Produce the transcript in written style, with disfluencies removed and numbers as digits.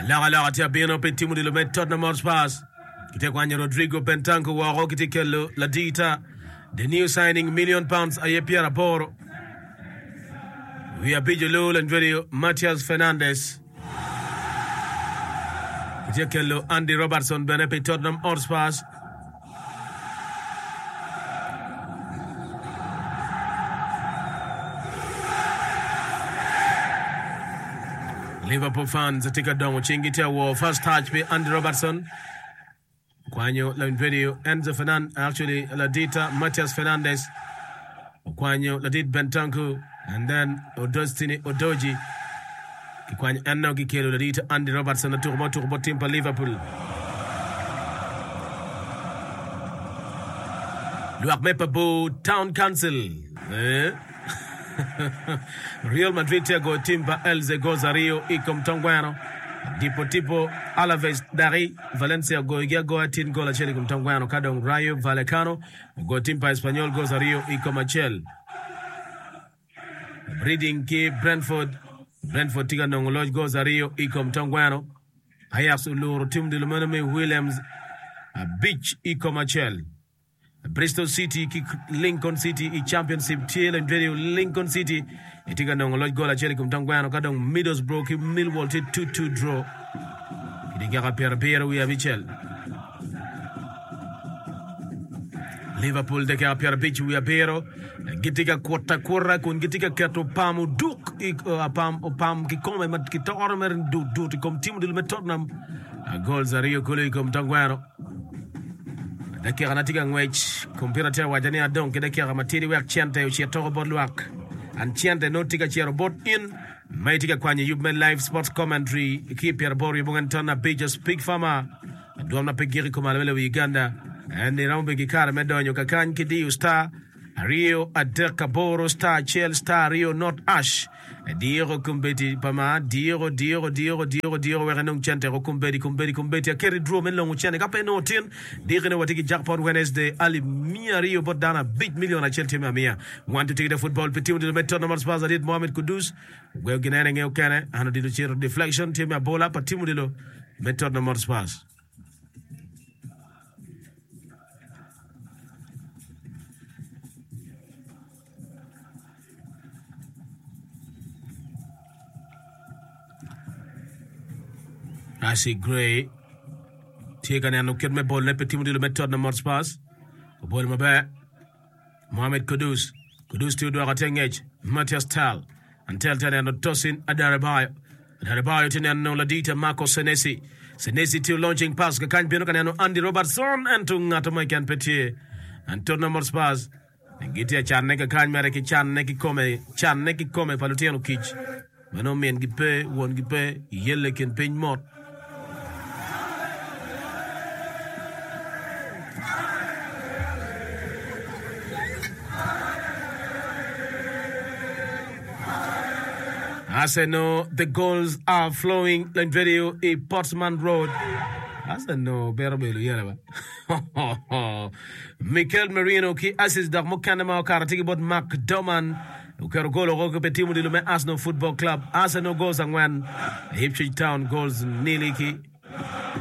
La tia bino pe timu di lo met Tottenham Hotspur. Kite kwanye Rodrigo Bentancur wa ro kite kello la dita. The new signing £1,000,000 aye Pierre Boro. We are Bijolo and video Matthias Fernandes. Kite kello Andy Robertson bene pe Tottenham Hotspur. Liverpool fans take a down chingita war first touch by Andy Robertson. Kwanyo la video Enzo Fernandez actually Ladita Matthias Fernandes. Kwanyo Ladit Bentancur and then Odostini Odoji. Kwanyo Enno Gikelo Ladita Andy Robertson na turbo team pa Liverpool. Luak Mepabu Town Council. Real Madrid go timba Elze Gozario ikom Tongwano Deportivo Alaves Dari Valencia go atin gola cheli kum Tongwano kadong Rayo Vallecano go timba Espanyol Gozario ikom Achel Breeding ki Brentford tiga nongoloj Gozario ikom Tongwano Ajax uluru tim de Lumenome Williams Beach ikom Achel Bristol City ki Lincoln City i Championship tiel and video Lincoln City itiga nongoloj gola cheli kum Tongwano kadong Middlesbrough ki Millwall 2-2 draw idiga Pierre we have Michel Liverpool de ka Pierre Beach we have Pero gitiga kora kun gitiga kato pamu duk pam ki come mat ki tormer du kom timu dil Tottenham goals Rio kule kum Tongwano dakika natiga ngwech kompira te wajani adon ke dakika matiri wek chente uchi toro bodluak and chente no tiga chero bot in maitiga kwanye Yuben live sports commentary keep your body bungantana pages big farmer dona pegiri komalwele Uganda and rambe gikara medonyo kakan kidi star Rio Adeka Boro star Chel star Rio not Ash Diego kumbeti pama Diego wera nong chante kumbeti akeri draw melong chane kape no tin Diego ne watiki jackpot Wednesday Ali Mia Rio bodana big million a Chelsea Mia want to take the football petit de Tottenham Hotspur did Mohamed Kudus we ginene ngeo kane hano dido chiro deflection team ya bola patimu dilo Tottenham Hotspur. I see Gray. Take an annoket me ball let petit de Tottenham Hotspur. Ball my back. Mohamed Kudus to do a tengage. Matthias Tal. And Tal and tossing Adarabayo. Adarabayo to no Ladita Marco Senesi. Senesi to launching pass. Kakan Pinocan Andy Robertson and to Natomai and Petit. And Tottenham Hotspur. And get a chan neka kan mereki chan neki come palutiano kich. Mano men gipe won gipe yelle ken peñ mot. I said no, the goals are flowing like video a Portsmouth Road. I said no, Berabelu Yaraba. Mikel Merino ki assist da Mokandama Karatiki bot McDoman. Ukero golo rogo pe timu dilo me Arsenal Football Club. Arsenal goals and when Ipswich Town goals nili ki